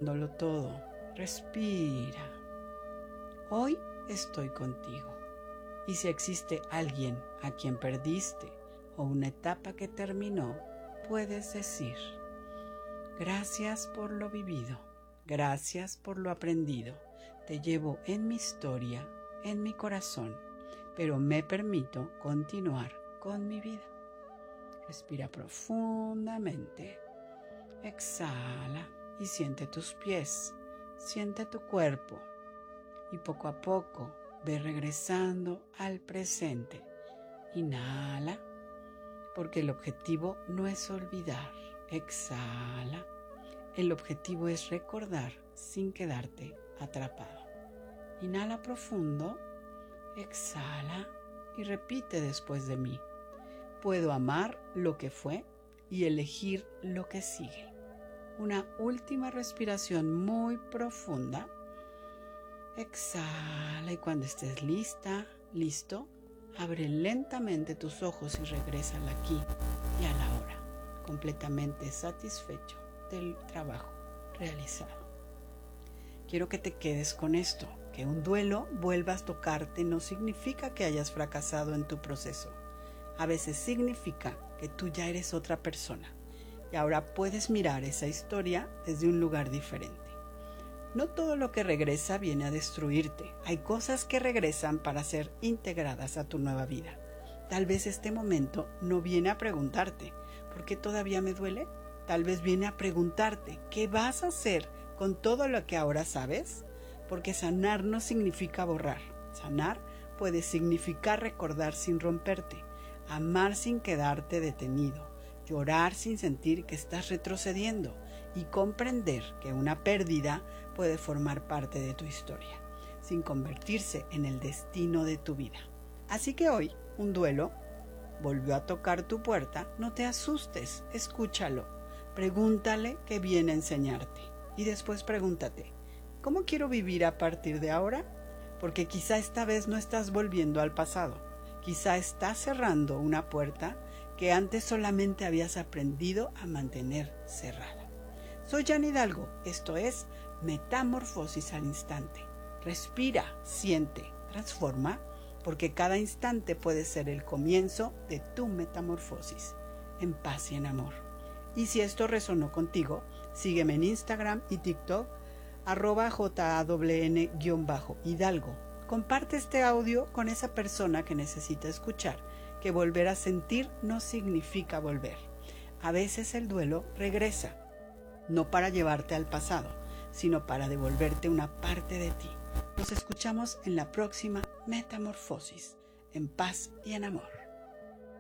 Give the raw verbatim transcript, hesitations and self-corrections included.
dándolo todo. Respira. Hoy estoy contigo. Y si existe alguien a quien perdiste o una etapa que terminó, puedes decir: gracias por lo vivido, gracias por lo aprendido. Te llevo en mi historia, en mi corazón, pero me permito continuar con mi vida. Respira profundamente. Exhala y siente tus pies, siente tu cuerpo y poco a poco ve regresando al presente. Inhala, porque el objetivo no es olvidar. Exhala. El objetivo es recordar sin quedarte atrapado. Inhala profundo, exhala y repite después de mí. Puedo amar lo que fue y elegir lo que sigue. Una última respiración muy profunda. Exhala y cuando estés lista, listo, abre lentamente tus ojos y regresa al aquí y a la hora, completamente satisfecho del trabajo realizado. Quiero que te quedes con esto, que un duelo vuelva a tocarte no significa que hayas fracasado en tu proceso. A veces significa que tú ya eres otra persona y ahora puedes mirar esa historia desde un lugar diferente. No todo lo que regresa viene a destruirte. Hay cosas que regresan para ser integradas a tu nueva vida. Tal vez este momento no viene a preguntarte, ¿por qué todavía me duele? Tal vez viene a preguntarte, ¿qué vas a hacer con todo lo que ahora sabes? Porque sanar no significa borrar. Sanar puede significar recordar sin romperte, amar sin quedarte detenido, llorar sin sentir que estás retrocediendo y comprender que una pérdida puede formar parte de tu historia, sin convertirse en el destino de tu vida. Así que hoy, un duelo volvió a tocar tu puerta. No te asustes, escúchalo. Pregúntale qué viene a enseñarte. Y después pregúntate, ¿cómo quiero vivir a partir de ahora? Porque quizá esta vez no estás volviendo al pasado. Quizá estás cerrando una puerta que antes solamente habías aprendido a mantener cerrada. Soy Jan Hidalgo. Esto es Metamorfosis al Instante. Respira, siente, transforma, porque cada instante puede ser el comienzo de tu metamorfosis, en paz y en amor. Y si esto resonó contigo, sígueme en Instagram y TikTok, arroba J-A-W-N guión bajo Hidalgo. Comparte este audio con esa persona que necesita escuchar que volver a sentir no significa volver. A veces el duelo regresa, no para llevarte al pasado, sino para devolverte una parte de ti. Nos escuchamos en la próxima Metamorfosis, en paz y en amor.